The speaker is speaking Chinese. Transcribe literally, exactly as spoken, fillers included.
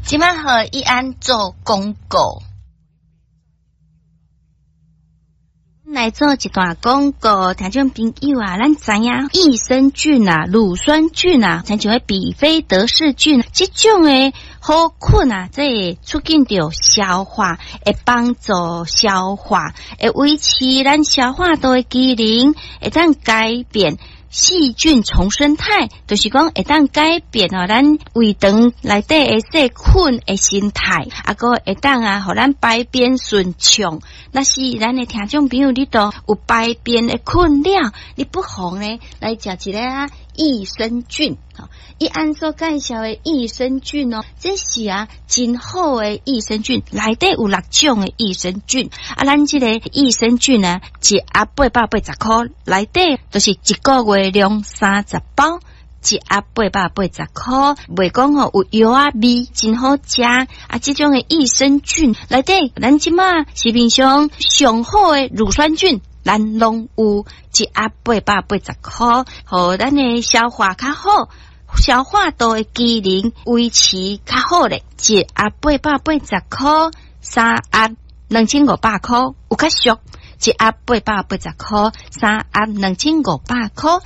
今晚和一安做广告，来做一段广告。听众朋友啊，咱知影益生菌啊、乳酸菌啊，像像比菲德氏菌，这种诶好菌啊，这会促进着消化，会帮助消化，会维持咱消化道的机能，会当改变细菌重生态，就是讲会当改变哦，咱胃肠内底的细菌的形态，啊个会当啊，互咱排便顺畅。那是咱的听众朋友，你都有排便的困扰，你不妨呢来食一个啊益生菌。好，一按所介绍的益生菌哦，这是啊真好的益生菌，内底有六种的益生菌。啊，咱这个益生菌呢，一盒八百八十块，内底就是一个月量三十包。一盒八百八十块，袂讲吼有药啊味，真好食。啊，这种的益生菌内底，咱即马市面上上好的乳酸菌，咱拢有一盒八百八十块，互咱的消化较好，消化道的机能维持较好咧。一盒八百八十块，三盒两千五百块，有较俗。一盒八百八十块，三盒两千五百块。